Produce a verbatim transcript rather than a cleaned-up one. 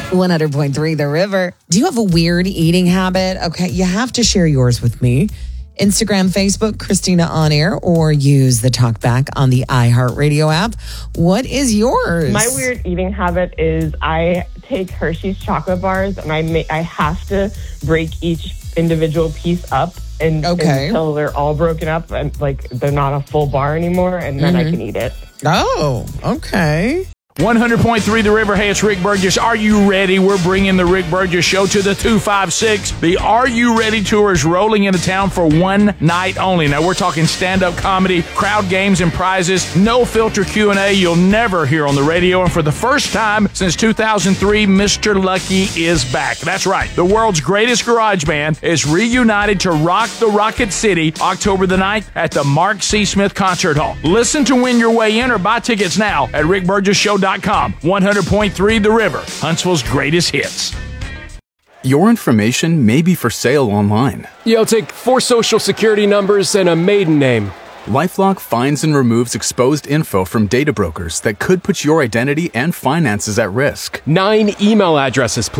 one hundred point three The River. Do you have a weird eating habit? Okay, you have to share yours with me. Instagram, Facebook, Christina On Air, or use the talkback on the iHeartRadio app. What is yours? My weird eating habit is I take Hershey's chocolate bars and I make, I have to break each individual piece up and, okay. until they're all broken up and like they're not a full bar anymore, and then mm-hmm. I can eat it. Oh, okay. one hundred point three The River. Hey, it's Rick Burgess. Are you ready? We're bringing the Rick Burgess Show to the two five six. The Are You Ready Tour is rolling into town for one night only. Now, we're talking stand-up comedy, crowd games, and prizes. No filter Q and A you'll never hear on the radio. And for the first time since two thousand three, Mister Lucky is back. That's right. The world's greatest garage band is reunited to rock the Rocket City October the ninth at the Mark C. Smith Concert Hall. Listen to win your way in or buy tickets now at rick burgess show dot com. one hundred point three The River, Huntsville's greatest hits. Your information may be for sale online. You'll take four social security numbers and a maiden name. LifeLock finds and removes exposed info from data brokers that could put your identity and finances at risk. Nine email addresses, please.